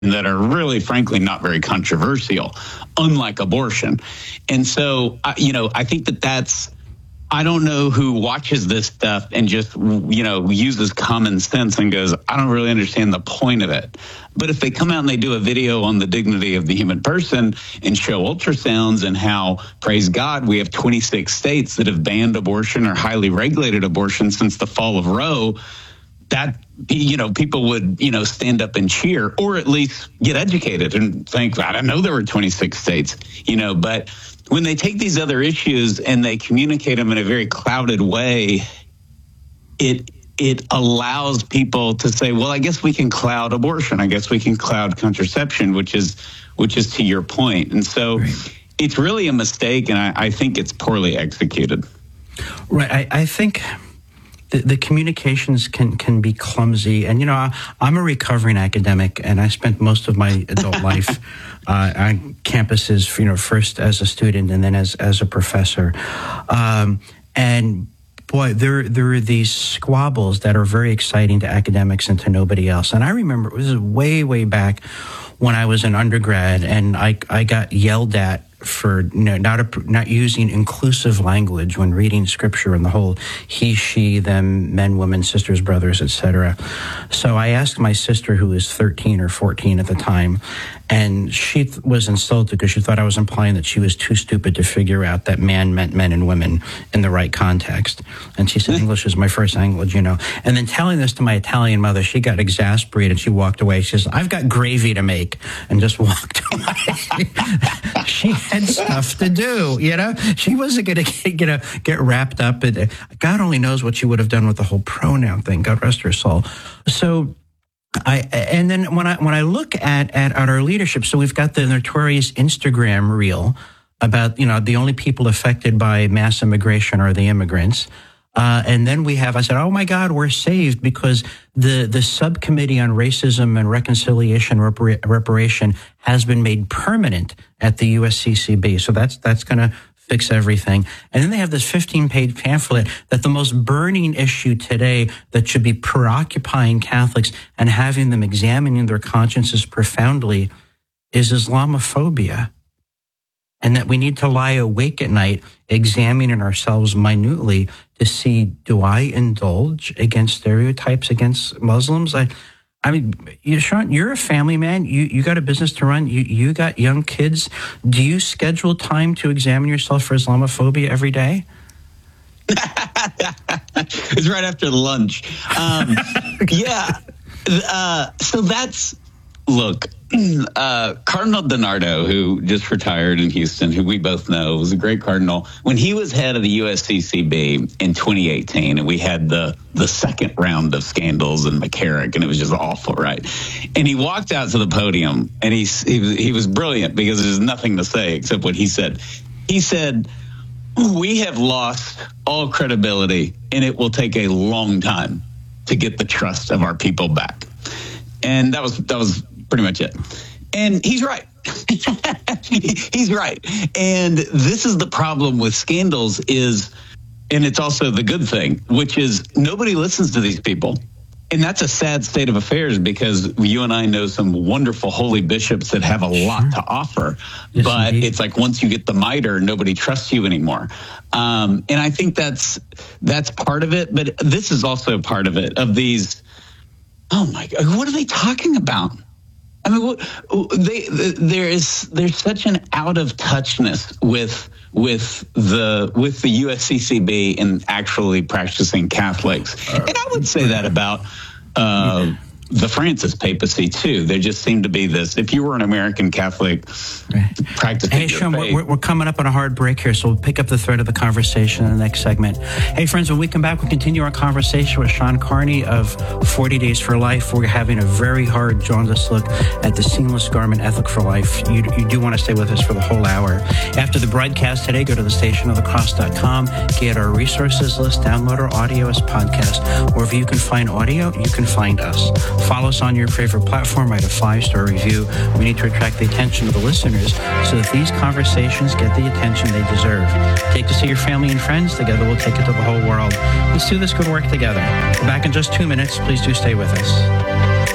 that are really, frankly, not very controversial, unlike abortion. And so, I think I don't know who watches this stuff and just, uses common sense and goes, I don't really understand the point of it. But if they come out and they do a video on the dignity of the human person and show ultrasounds and how, praise God, we have 26 states that have banned abortion or highly regulated abortion since the fall of Roe, that, people would, stand up and cheer, or at least get educated and think, I didn't know there were 26 states, but when they take these other issues and they communicate them in a very clouded way, it allows people to say, well, I guess we can cloud abortion. I guess we can cloud contraception, which is to your point. And so It's really a mistake, and I think it's poorly executed. Right. I think the communications can be clumsy. And, I'm a recovering academic, and I spent most of my adult life on campuses, first as a student and then as a professor. And boy, there are these squabbles that are very exciting to academics and to nobody else. And I remember it was way, way back when I was an undergrad, and I got yelled at for not using inclusive language when reading scripture and the whole he, she, them, men, women, sisters, brothers, etc. So I asked my sister, who was 13 or 14 at the time, and she was insulted because she thought I was implying that she was too stupid to figure out that man meant men and women in the right context. And she said, English is my first language, And then telling this to my Italian mother, she got exasperated. She walked away. She says, I've got gravy to make, and just walked away. She had stuff to do, She wasn't going to get wrapped up in it. God only knows what she would have done with the whole pronoun thing. God rest her soul. So and then when I look at our leadership, so we've got the notorious Instagram reel about, the only people affected by mass immigration are the immigrants. And then I said, oh my God, we're saved because the subcommittee on racism and reconciliation reparation has been made permanent at the USCCB. So that's going to fix everything. And then they have this 15-page pamphlet that the most burning issue today that should be preoccupying Catholics and having them examining their consciences profoundly is Islamophobia. And that we need to lie awake at night examining ourselves minutely to see, do I indulge against stereotypes against Muslims? I mean, Sean, you're a family man. You got a business to run. You got young kids. Do you schedule time to examine yourself for Islamophobia every day? It's right after lunch. Yeah. So that's, look, Cardinal DiNardo, who just retired in Houston, who we both know was a great cardinal, when he was head of the USCCB in 2018, and we had the second round of scandals in McCarrick, and it was just awful, right? And he walked out to the podium, and he was brilliant because there's nothing to say except what he said. He said, we have lost all credibility, and it will take a long time to get the trust of our people back. And that was pretty much it. And he's right. He's right. And this is the problem with scandals and it's also the good thing, which is nobody listens to these people. And that's a sad state of affairs because you and I know some wonderful holy bishops that have a lot to offer. Yes, but indeed. It's like once you get the mitre, nobody trusts you anymore. And I think that's part of it. But this is also part of it, of these, oh my God, what are they talking about? I mean, there's such an out of touchness with the USCCB and actually practicing Catholics, and I would say that about the Francis papacy too. There just seemed to be this. If you were an American Catholic practicing, hey Sean, we're coming up on a hard break here, so we'll pick up the thread of the conversation in the next segment. Hey friends, when we come back, we'll continue our conversation with Sean Carney of 40 Days for Life. We're having a very hard jaundice look at the seamless garment ethic for life. You do want to stay with us for the whole hour. After the broadcast today, go to thestationofthecross.com, get our resources list, download our audio as podcast. Wherever you can find audio, you can find us. Follow us on your favorite platform, write a 5-star review. We need to attract the attention of the listeners so that these conversations get the attention they deserve. Take us to your family and friends. Together we'll take it to the whole world. Let's do this good work together. We're back in just 2 minutes. Please do stay with us.